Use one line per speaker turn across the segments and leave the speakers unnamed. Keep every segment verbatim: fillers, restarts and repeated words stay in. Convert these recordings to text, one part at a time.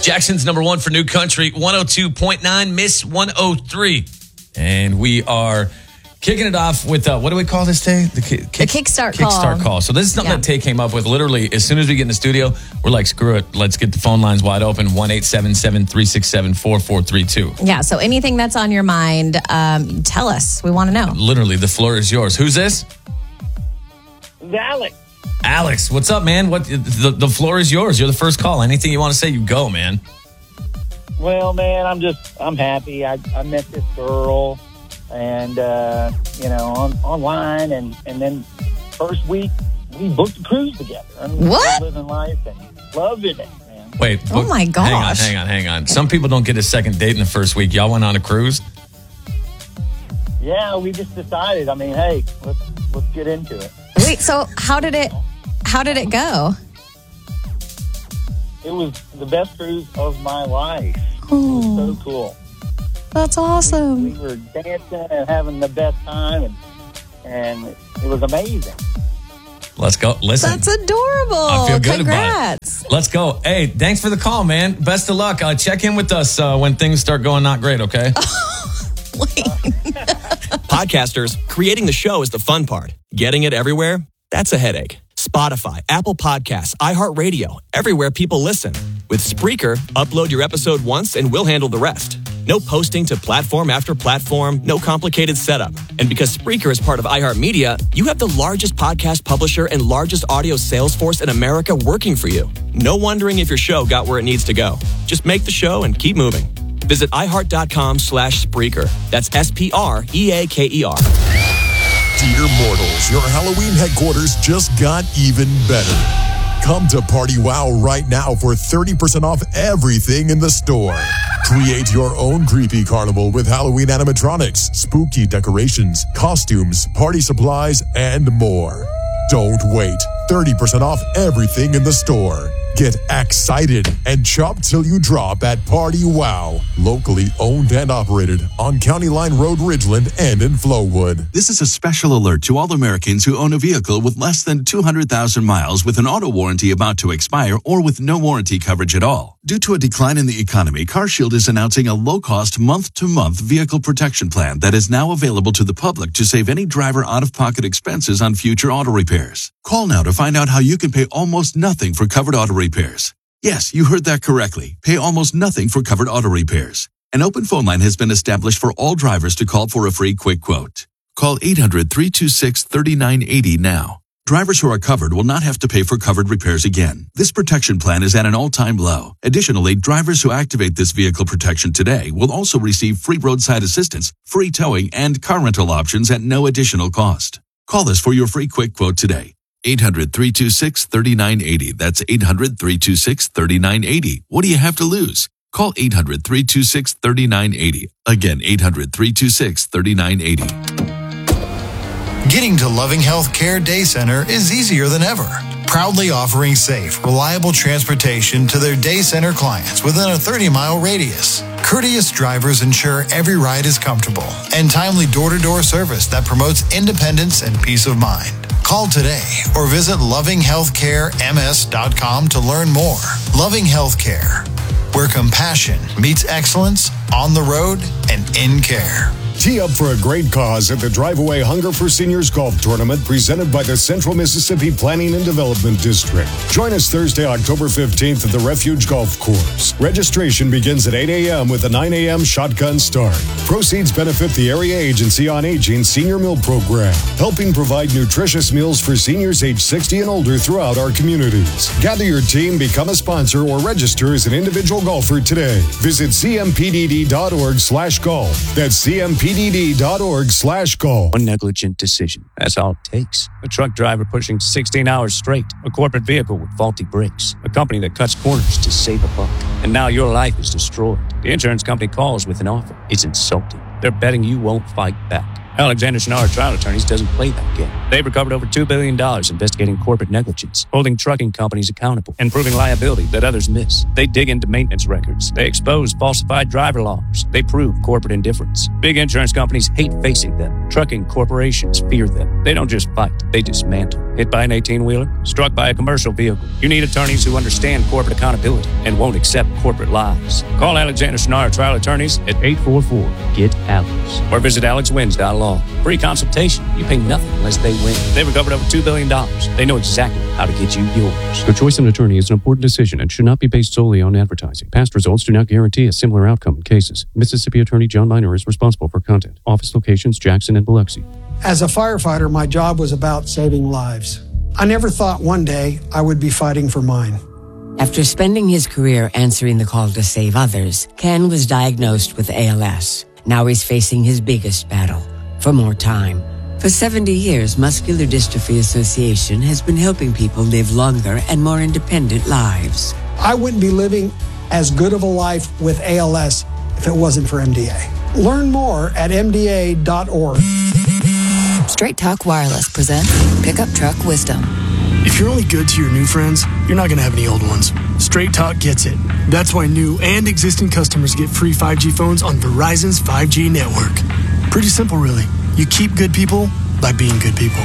Jackson's number one for New Country, one oh two point nine, Miss one oh three. And we are kicking it off with, uh, what do we call this day? The, ki- kick,
the Kickstart call.
Kickstart call. So this is something
yeah.
that Tay came up with. Literally, as soon as we get in the studio, we're like, screw it. Let's get the phone lines wide open. one eight seven seven, three six seven, four four three two.
Yeah, so anything that's on your mind, um, tell us. We want to know.
Literally, the floor is yours. Who's this?
Alex.
Alex, what's up, man? What the, the floor is yours. You're the first call. Anything you want to say, you go, man.
Well, man, I'm just, I'm happy. I, I met this girl and, uh, you know, on, online. And, and then first week, we booked a cruise together. And
what?
We're living life and loving it, man.
Wait.
Oh,
book,
my gosh.
Hang on, hang on, hang on. Some people don't get a second date in the first week. Y'all went on a cruise?
Yeah, we just decided. I mean, hey, let's let's get into it.
Wait, so how did it, how did it go?
It was the best cruise of my life.
Oh,
It was so cool.
That's awesome.
We, we were dancing and having the best time, and and it was amazing.
Let's go. Listen.
That's adorable.
I feel good
Congrats.
about it. Let's go. Hey, thanks for the call, man. Best of luck. Uh, check in with us uh, when things start going not great, okay?
Wait.
Podcasters, creating the show is the fun part. Getting it everywhere? That's a headache. Spotify, Apple Podcasts, iHeartRadio, everywhere people listen. With Spreaker, upload your episode once and we'll handle the rest. No posting to platform after platform, no complicated setup. And because Spreaker is part of iHeartMedia, you have the largest podcast publisher and largest audio sales force in America working for you. No wondering if your show got where it needs to go. Just make the show and keep moving. Visit iHeart.com slash Spreaker. That's S P R E A K E R.
Dear mortals, your Halloween headquarters just got even better. Come to Party Wow right now for thirty percent off everything in the store. Create your own creepy carnival with Halloween animatronics, spooky decorations, costumes, party supplies, and more. Don't wait. thirty percent off everything in the store. Get excited and shop till you drop at Party Wow. Locally owned and operated on County Line Road, Ridgeland, and in Flowood.
This is a special alert to all Americans who own a vehicle with less than two hundred thousand miles with an auto warranty about to expire or with no warranty coverage at all. Due to a decline in the economy, CarShield is announcing a low-cost month-to-month vehicle protection plan that is now available to the public to save any driver out-of-pocket expenses on future auto repairs. Call now to find out how you can pay almost nothing for covered auto repairs. Yes, you heard that correctly. Pay almost nothing for covered auto repairs. An open phone line has been established for all drivers to call for a free quick quote. Call eight hundred, three two six, three nine eight zero now. Drivers who are covered will not have to pay for covered repairs again. This protection plan is at an all-time low. Additionally, drivers who activate this vehicle protection today will also receive free roadside assistance, free towing, and car rental options at no additional cost. Call us for your free quick quote today. eight hundred, three two six, three nine eight zero. That's eight hundred, three two six, three nine eight zero. What do you have to lose? Call eight hundred, three two six, three nine eight zero. Again, eight hundred, three two six, three nine eight zero.
Getting to Loving Health Care Day Center is easier than ever. Proudly offering safe, reliable transportation to their day center clients within a thirty-mile radius. Courteous drivers ensure every ride is comfortable, and timely door-to-door service that promotes independence and peace of mind. Call today or visit loving health care m s dot com to learn more. Loving Healthcare, where compassion meets excellence on the road and in care.
Tee up for a great cause at the Drive Away Hunger for Seniors Golf Tournament presented by the Central Mississippi Planning and Development District. Join us Thursday, October fifteenth at the Refuge Golf Course. Registration begins at eight a.m. with a nine a.m. shotgun start. Proceeds benefit the Area Agency on Aging Senior Meal Program, helping provide nutritious meals for seniors age sixty and older throughout our communities. Gather your team, become a sponsor, or register as an individual golfer today. Visit c m p d d dot org slash golf. That's c m p d d dot org slash golf.
One negligent decision. That's all it takes. A truck driver pushing sixteen hours straight. A corporate vehicle with faulty brakes. A company that cuts corners to save a buck. And now your life is destroyed. The insurance company calls with an offer. It's insulting. They're betting you won't fight back. Alexander Shinara Trial Attorneys doesn't play that game. They've recovered over two billion dollars investigating corporate negligence, holding trucking companies accountable, and proving liability that others miss. They dig into maintenance records. They expose falsified driver logs. They prove corporate indifference. Big insurance companies hate facing them. Trucking corporations fear them. They don't just fight, they dismantle. hit by an eighteen-wheeler, struck by a commercial vehicle. You need attorneys who understand corporate accountability and won't accept corporate lies. Call Alexander Schnarr Trial Attorneys at eight four four, G E T Alex or visit alex wins dot law. Free consultation. You pay nothing unless they win. They've recovered over two billion dollars. They know exactly how to get you yours.
The choice of an attorney is an important decision and should not be based solely on advertising. Past results do not guarantee a similar outcome in cases. Mississippi Attorney John Miner is responsible for content. Office locations Jackson and Biloxi.
As a firefighter, my job was about saving lives. I never thought one day I would be fighting for mine.
After spending his career answering the call to save others, Ken was diagnosed with A L S. Now he's facing his biggest battle, for more time. For seventy years, Muscular Dystrophy Association has been helping people live longer and more independent lives.
I wouldn't be living as good of a life with A L S if it wasn't for M D A. Learn more at M D A dot org.
Straight Talk Wireless presents Pickup Truck Wisdom.
If you're only good to your new friends, you're not going to have any old ones. Straight Talk gets it. That's why new and existing customers get free five G phones on Verizon's five G network. Pretty simple, really. You keep good people by being good people.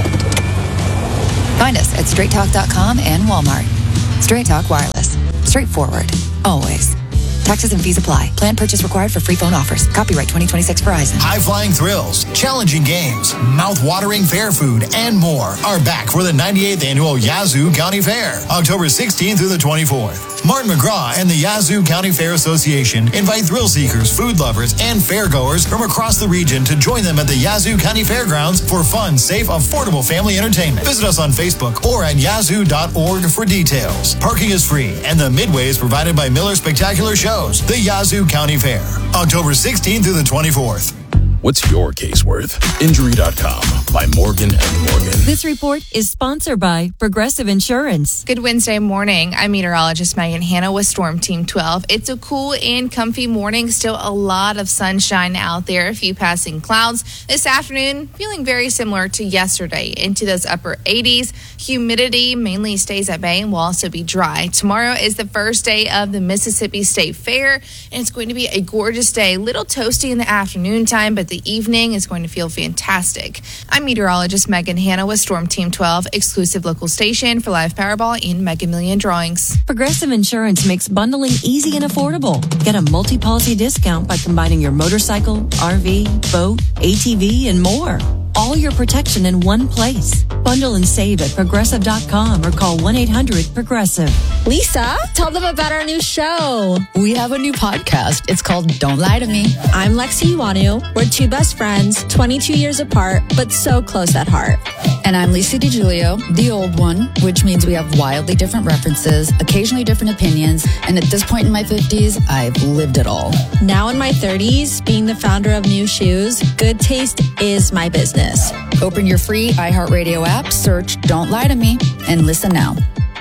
Find us at straight talk dot com and Walmart. Straight Talk Wireless. Straightforward. Always. Taxes and fees apply. Plan purchase required for free phone offers. Copyright twenty twenty-six Verizon.
High-flying thrills, challenging games, mouth-watering fair food, and more are back for the ninety-eighth Annual Yazoo County Fair, October sixteenth through the twenty-fourth. Martin McGraw and the Yazoo County Fair Association invite thrill seekers, food lovers, and fairgoers from across the region to join them at the Yazoo County Fairgrounds for fun, safe, affordable family entertainment. Visit us on Facebook or at yazoo dot org for details. Parking is free, and the midway is provided by Miller Spectacular Shows. The Yazoo County Fair, October sixteenth through the twenty-fourth.
What's your case worth? Injury dot com by Morgan and Morgan.
This report is sponsored by Progressive Insurance.
Good Wednesday morning. I'm meteorologist Megan Hanna with Storm Team twelve. It's a cool and comfy morning. Still a lot of sunshine out there. A few passing clouds. This afternoon, feeling very similar to yesterday. Into those upper eighties. Humidity mainly stays at bay and will also be dry. Tomorrow is the first day of the Mississippi State Fair, and it's going to be a gorgeous day. A little toasty in the afternoon time, but the evening is going to feel fantastic. I'm meteorologist Megan Hanna with Storm Team twelve, exclusive local station for live Powerball and Mega Million drawings.
Progressive Insurance makes bundling easy and affordable. Get a multi-policy discount by combining your motorcycle, R V, boat, A T V, and more. All your protection in one place. Bundle and save at progressive dot com or call one eight hundred progressive.
Lisa, tell them about our new show.
We have a new podcast. It's called Don't Lie to Me.
I'm Lexi Iwanu. We're two best friends, twenty-two years apart, but so close at heart.
And I'm Lisa DiGiulio, the old one, which means we have wildly different references, occasionally different opinions, and at this point in my fifties, I've lived it all.
Now in my thirties, being the founder of New Shoes, good taste is my business.
Open your free iHeartRadio app, search Don't Lie to Me, and listen now.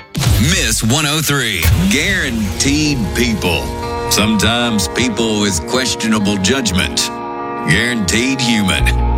Miss one oh three, guaranteed people. Sometimes people with questionable judgment. Guaranteed human.